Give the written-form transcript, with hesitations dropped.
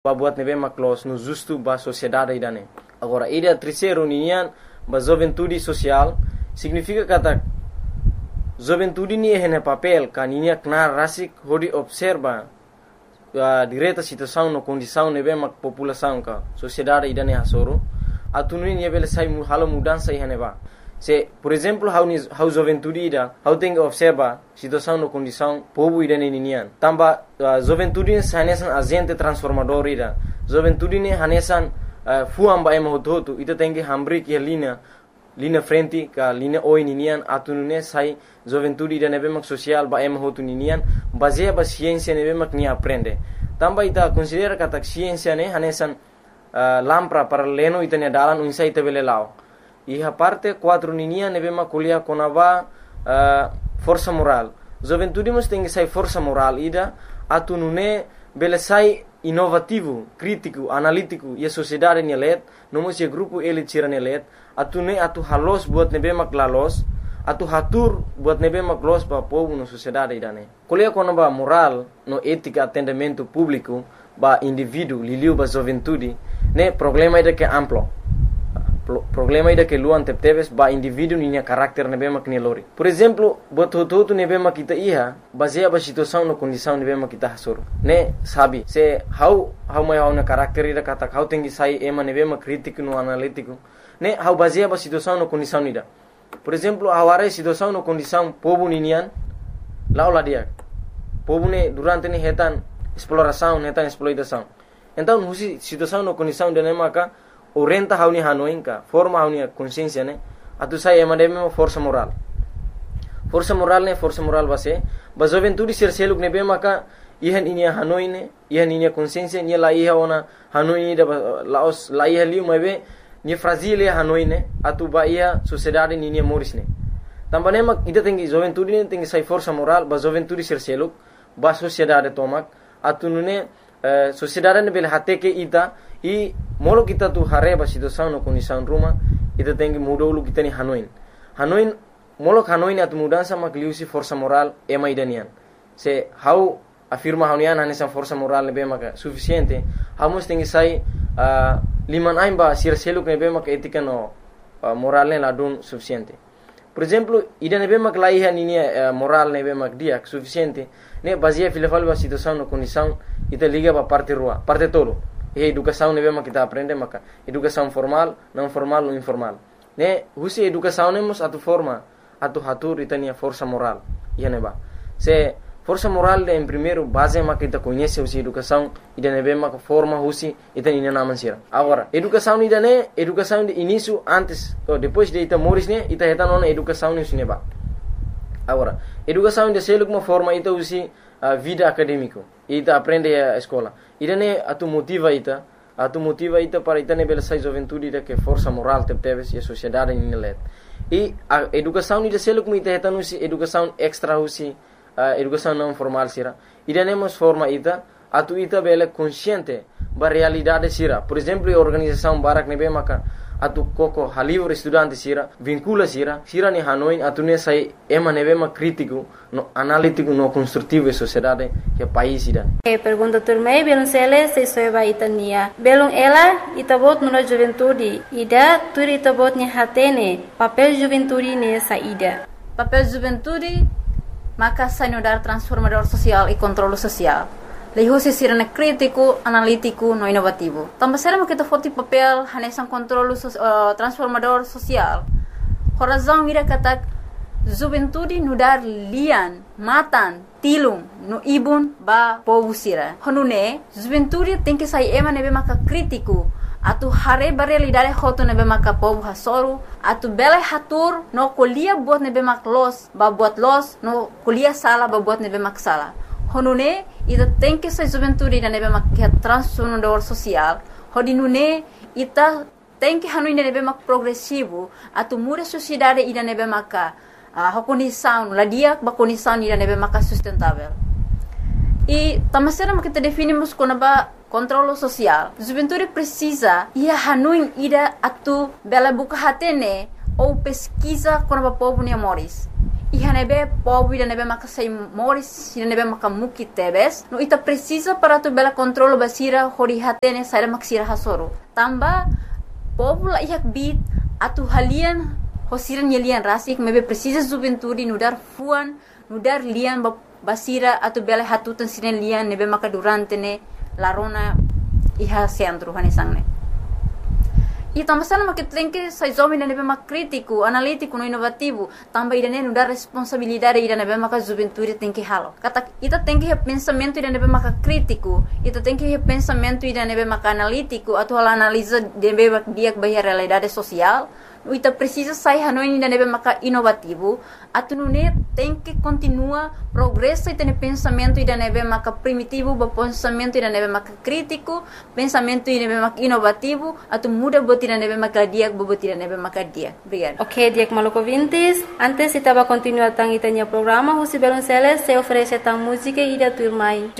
ba buat nebe maklos no justo ba sociedade idane. Agora, ida terceiro ninian ba juventude social significa kata juventude ni hene papel kaninia knar rasik hodi observa direta situação no condição nebe mak população ka sociedade idane hasoro atuni ni bele sai halo mudança ihane ba. Se, por exemplo, how juventude ida, how tem que observar situação no condição povo ida ninian. Tamba juventude hanesan agente transformador ida. Juventude ne hanesan fuamba ema hototo ita tem que hambri que linha frente ka linha oi ninian atunune sai juventude ida nebe mak social ba ema hotu ninian baseia ba ciência nebe mak ni aprende. Tamba ita considera kata ciência ne hanesan lampra para leno ita ne dalan unsa ita bele lao. Iha parte 4 ninia nebe makulia konava força moral. Juventude mos tem que sai força moral ida atunune bele sai inovativo, crítico, analítico e a sociedade nelet, nomos e grupo ele tira nelet, atune atu halos buat nebe maklalos, atu hatur buat nebe maklos ba povo no sociedade idane. Kulia konava moral no ética atendimento público ba indivíduo liliu ba juventude, ne problema ida que amplo. Problema ida que luan tepteves ba indivíduo ninya karakter nebe mak nelori. Por exemplo, bototo nebe mak kita iha baseia ba situação no condição nebe mak kita hasor. Ne sabe se how mai na karakter ida kata how tengi sai ema nebe mak crítico no analítico. Ne how baseia ba situação no condição ida. Por exemplo, aware situação no condição povo ninian laula dia. Povo ne durante ne hetan exploração, hetan exploitação. Então, husi situação no condição de nemaka orienta hauni hanoinka forma hauni consciência ne atu sai emademe força moral base ba juventude ser seluk ne be maka ihan inia hanoine ihan inia consciência ni la iha ona hanoine da laos la iha liu mabe ni fragile hanoine atu ba ia sociedade ni ni morisne tambane mak ida tengi juventude ne tengi sai força moral ba juventude ser seluk ba sociedade tomak atu nune sociedade ne bel hateke ita e molo kita tu hareba situação no condição ruma ita tem que mudar o kita ni hanoin molo hanoin atu mudança makliusi força moral ema idanian se how afirma hanian hanesa força moral ne bema suficiente hamos tem que sai liman aimba sir seluk ne bema etika no moral ne ladun suficiente. Por exemplo, ida ne bema klaiha ni moral ne bema dia suficiente ne baseia filafal ba situação no condição ita liga ba parte rua parte todo. E educação nebe mak kita aprende maka educação formal, não formal ou informal. Ne husi educação nemos atu forma atu hatur itania força moral. Ia neba. Se força moral de em primeiro base mak kita conhece husi educação ida nebe mak forma husi itania naman sira. Agora, educação ida ne educação de início antes ou depois de ita moris ne ita heta nona educação ne suneba. Agora, educação de seluk uma forma ita husi vida acadêmico. Ita aprende a escola. Ida ne atu motiva ita para ita ne bela sai juventude ida que força moral tepteves e a sociedade ni let. E a educação ida seluk mi ita heta nusi educação extra husi educação não formal sira. Ida ne mos forma ita atu ita bela consciente ba realidade sira. Por exemplo, a organização barak nebe maka atu koko halivre estudante sira vincula sira ni hanoin atu ne sai ema nebe ma crítico no analítico no construtivo e sociedade que país ida. Pergunta turmei belum sele se soeba itania belum ela itabot no juventude ida turi itabot ni hatene papel juventude ne saída papel juventude maka sanudar transformador social e controle social. Lehusi sirene crítico, analítico, no inovativo. Também será que tu foto papel hanesan controle transformador social. Horazão ira kata juventude nudar lian, matan, tilung, no ibun ba povo sira. Honune juventude tem que sair ema nebe maka crítico. Atu hare ba realidade hoto nebe maka povo hasoru. Atu bela hatur no kuliah buat nebe mak los, ba buat los, no kuliah sala ba buat nebe mak sala. Honune ita tem que ser juventude da nebe mak transformador social. Hodinune ita tem que hanui nebe mak progressivo. Atu muda sociedade ida nebe mak condição, ladia ba condição ida nebe mak sustentável. E tamasera mak kita definimos com ba controle social. Juventude precisa ia hanui ida atu bela buka hatene ou pesquisa com ba povo ne moris. ihanebe povo ida nebe maka sai moris ida nebe maka muki tebes no ita precisa para tu bela controlo basira hori hatene sai maksira hasoro tamba povo la ihak bit atu halian hosiran yelian rasik mebe precisa juventude nudar fuan nudar lian basira atu bela hatutan sinen lian nebe maka durante ne larona iha centro hanesangne e tamba sana makit lenke sai zomi na nebe mak kritiku analitiku no inovativo tamba ida ne nudar responsabilidade ida nebe maka juventude tem que halo kata ita tem que pensamento ida nebe maka kritiku ita tem que pensamento ida nebe maka analitiku atau analisa nebe dia bahia realidade social ita precisa sai hanoi ida nebe maka inovativo atu nune tem que continua progresso ita ne pensamento ida nebe maka primitivo ba pensamento ida nebe maka kritiku pensamento ida nebe maka inovativo atu muda ida nebe maka dia ida nebe maka dia. Obrigada. Ok, Diek Maluco Vintes. Antes estava continuando itanya programa, Husi Belonceles se oferece tang música e da turma.